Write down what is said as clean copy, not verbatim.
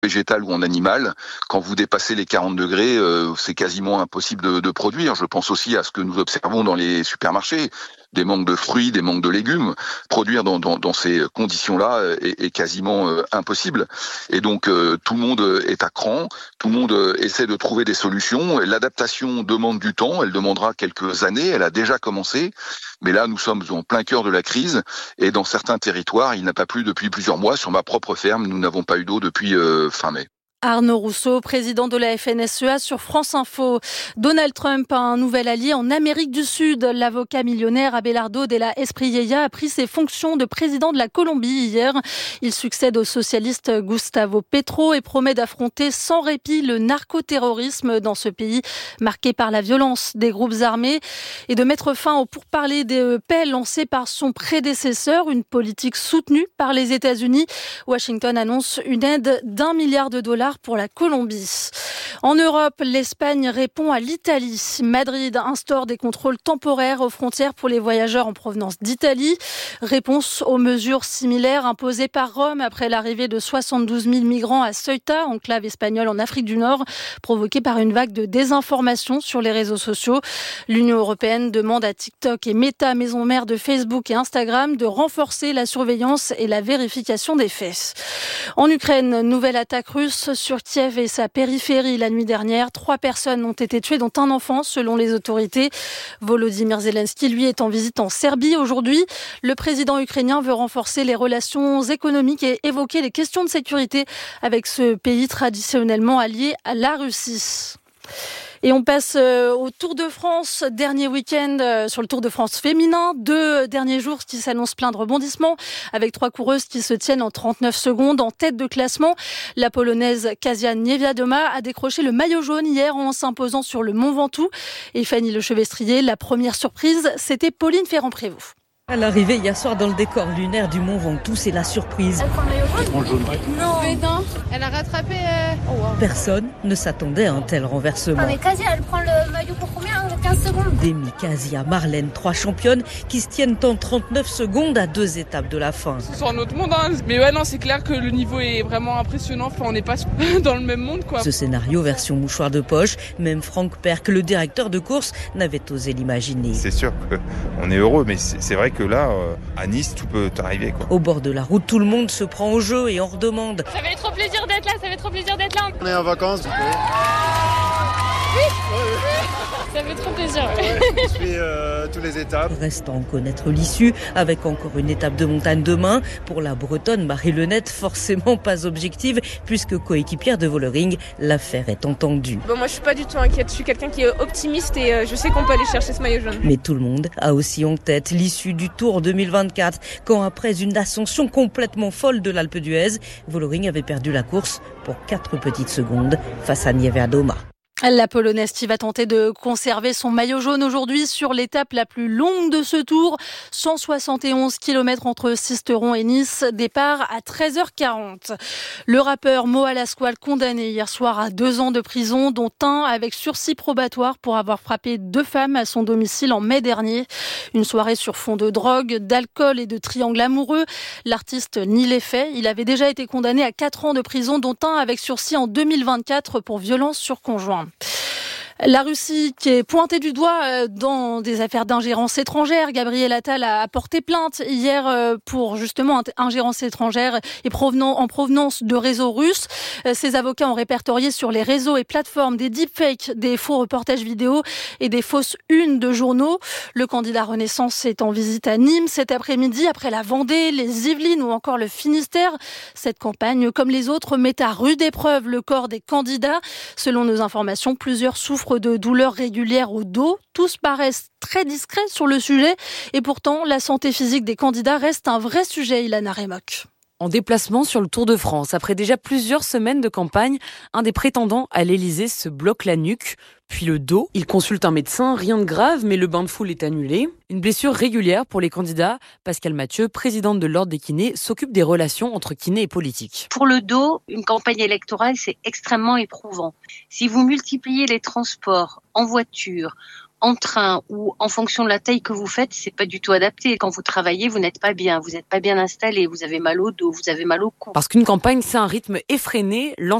végétal ou en animal. Quand vous dépassez les 40 degrés, c'est quasiment impossible de produire. Je pense aussi à ce que nous observons dans les supermarchés, des manques de fruits, des manques de légumes. Produire dans ces conditions-là est quasiment impossible. Et donc tout le monde est à cran, tout le monde essaie de trouver des solutions. Et l'adaptation demande du temps, elle demandera quelques années, elle a déjà commencé. Mais là, nous sommes en plein cœur de la crise et dans certains territoires, il n'a pas plu depuis plusieurs mois. Sur ma propre ferme, nous n'avons pas eu d'eau depuis fin mai. Arnaud Rousseau, président de la FNSEA sur France Info. Donald Trump a un nouvel allié en Amérique du Sud. L'avocat millionnaire Abelardo de la Espriella a pris ses fonctions de président de la Colombie hier. Il succède au socialiste Gustavo Petro et promet d'affronter sans répit le narcoterrorisme dans ce pays marqué par la violence des groupes armés et de mettre fin aux pourparlers de paix lancés par son prédécesseur, une politique soutenue par les États-Unis. Washington annonce une aide d'1 milliard de dollars pour la Colombie. En Europe, l'Espagne répond à l'Italie. Madrid instaure des contrôles temporaires aux frontières pour les voyageurs en provenance d'Italie. Réponse aux mesures similaires imposées par Rome après l'arrivée de 72 000 migrants à Ceuta, enclave espagnole en Afrique du Nord, provoquée par une vague de désinformation sur les réseaux sociaux. L'Union européenne demande à TikTok et Meta, maison mère de Facebook et Instagram, de renforcer la surveillance et la vérification des faits. En Ukraine, nouvelle attaque russe sur Kiev et sa périphérie la nuit dernière. 3 personnes ont été tuées, dont un enfant, selon les autorités. Volodymyr Zelensky, lui, est en visite en Serbie aujourd'hui. Le président ukrainien veut renforcer les relations économiques et évoquer les questions de sécurité avec ce pays traditionnellement allié à la Russie. Et on passe au Tour de France, dernier week-end sur le Tour de France féminin. 2 derniers jours qui s'annoncent plein de rebondissements avec 3 coureuses qui se tiennent en 39 secondes en tête de classement. La Polonaise Kasia Niewiadoma a décroché le maillot jaune hier en s'imposant sur le Mont Ventoux. Et Fanny Lechevestrier, la première surprise, c'était Pauline Ferrand-Prévot. À l'arrivée hier soir dans le décor lunaire du Mont Ventoux, c'est la surprise. Elle prend le maillot jaune ? Non, mais non, elle a rattrapé. Personne ne s'attendait à un tel renversement. Mais Kasia, elle prend le maillot pour combien ? 15 secondes. Demi, Kasia, Marlène, 3 championnes qui se tiennent en 39 secondes à 2 étapes de la fin. C'est un autre monde, hein. Mais ouais, non, c'est clair que le niveau est vraiment impressionnant. Enfin, on n'est pas dans le même monde, quoi. Ce scénario version mouchoir de poche, même Franck Perck, le directeur de course, n'avait osé l'imaginer. C'est sûr qu'on est heureux, mais c'est vrai que là, à Nice, tout peut arriver, quoi. Au bord de la route, tout le monde se prend au jeu et en redemande. Ça fait trop plaisir d'être là, On est en vacances, du coup. Ça fait trop plaisir. On suit toutes les étapes. Restant à connaître l'issue, avec encore une étape de montagne demain. Pour la Bretonne, Marie Lenette, forcément pas objective, puisque coéquipière de Vollering, l'affaire est entendue. Bon, moi je suis pas du tout inquiète, je suis quelqu'un qui est optimiste et je sais qu'on peut aller chercher ce maillot jaune. Mais tout le monde a aussi en tête l'issue du Tour 2024, quand après une ascension complètement folle de l'Alpe d'Huez, Vollering avait perdu la course pour 4 petites secondes face à Niewiadoma. La Polonaise qui va tenter de conserver son maillot jaune aujourd'hui sur l'étape la plus longue de ce tour. 171 km entre Sisteron et Nice. Départ à 13h40. Le rappeur Moa Lasquale condamné hier soir à 2 ans de prison, dont un avec sursis probatoire pour avoir frappé 2 femmes à son domicile en mai dernier. Une soirée sur fond de drogue, d'alcool et de triangle amoureux. L'artiste nie les faits. Il avait déjà été condamné à 4 ans de prison, dont un avec sursis en 2024 pour violence sur conjoint. La Russie qui est pointée du doigt dans des affaires d'ingérence étrangère. Gabriel Attal a porté plainte hier pour justement ingérence étrangère et en provenance de réseaux russes. Ses avocats ont répertorié sur les réseaux et plateformes des deepfakes, des faux reportages vidéo et des fausses unes de journaux. Le candidat Renaissance est en visite à Nîmes cet après-midi après la Vendée, les Yvelines ou encore le Finistère. Cette campagne, comme les autres, met à rude épreuve le corps des candidats. Selon nos informations, plusieurs souffrent de douleurs régulières au dos. Tous paraissent très discrets sur le sujet et pourtant la santé physique des candidats reste un vrai sujet, Ilana Remoc. En déplacement sur le Tour de France, après déjà plusieurs semaines de campagne, un des prétendants à l'Elysée se bloque la nuque, puis le dos. Il consulte un médecin, rien de grave, mais le bain de foule est annulé. Une blessure régulière pour les candidats. Pascale Mathieu, présidente de l'Ordre des kinés, s'occupe des relations entre kinés et politiques. Pour le dos, une campagne électorale, c'est extrêmement éprouvant. Si vous multipliez les transports en voiture en train ou en fonction de la taille que vous faites, c'est pas du tout adapté. Quand vous travaillez, vous n'êtes pas bien installé, vous avez mal au dos, vous avez mal au cou. Parce qu'une campagne, c'est un rythme effréné.